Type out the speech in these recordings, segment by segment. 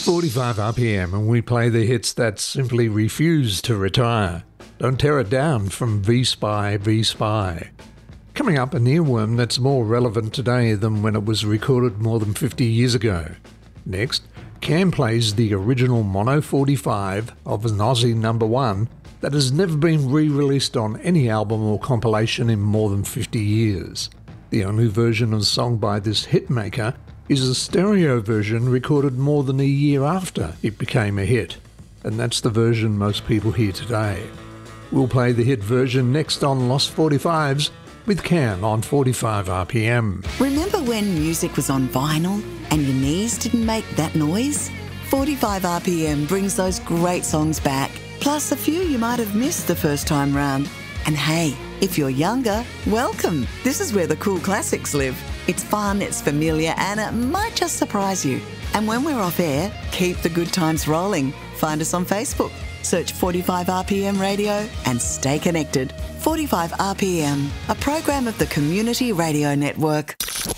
45 RPM, and we play the hits that simply refuse to retire. Don't Tear It Down from V-Spy, V-Spy. Coming up, an earworm that's more relevant today than when it was recorded more than 50 years ago. Next, Cam plays the original Mono 45 of an Aussie #1 that has never been re-released on any album or compilation in more than 50 years. The only version of the song by this hitmaker is a stereo version recorded more than a year after it became a hit, and that's the version most people hear today. We'll play the hit version next on Lost 45s with Cam on 45 RPM. Remember when music was on vinyl and your knees didn't make that noise? 45 RPM brings those great songs back, plus a few you might have missed the first time round. And hey, if you're younger, welcome. This is where the cool classics live. It's fun, it's familiar, and it might just surprise you. And when we're off air, keep the good times rolling. Find us on Facebook. Search 45 RPM Radio and stay connected. 45 RPM, a program of the Community Radio Network.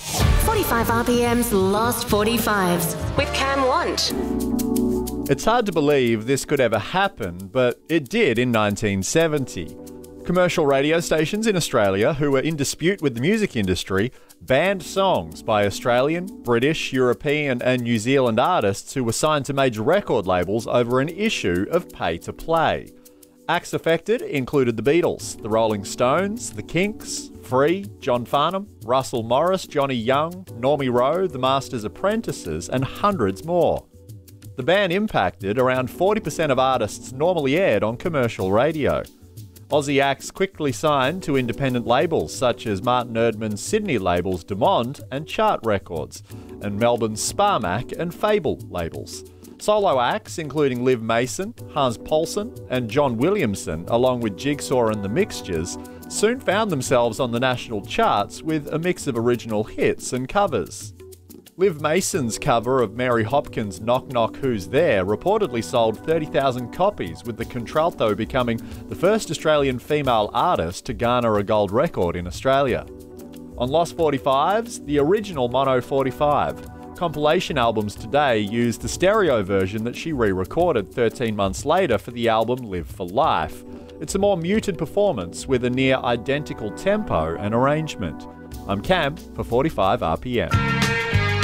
45 RPM's Lost 45s with Cam Want. It's hard to believe this could ever happen, but it did in 1970. Commercial radio stations in Australia who were in dispute with the music industry banned songs by Australian, British, European and New Zealand artists who were signed to major record labels over an issue of pay-to-play. Acts affected included the Beatles, the Rolling Stones, the Kinks, Free, John Farnham, Russell Morris, Johnny Young, Normie Rowe, the Masters Apprentices and hundreds more. The ban impacted around 40% of artists normally aired on commercial radio. Aussie acts quickly signed to independent labels such as Martin Erdman's Sydney labels Demond and Chart Records, and Melbourne's Sparmac and Fable labels. Solo acts including Liv Mason, Hans Paulson and John Williamson, along with Jigsaw and the Mixtures, soon found themselves on the national charts with a mix of original hits and covers. Liv Mason's cover of Mary Hopkins' Knock Knock Who's There reportedly sold 30,000 copies, with the contralto becoming the first Australian female artist to garner a gold record in Australia. On Lost 45s, the original Mono 45. Compilation albums today use the stereo version that she re-recorded 13 months later for the album Live for Life. It's a more muted performance with a near identical tempo and arrangement. I'm Cam for 45 RPM.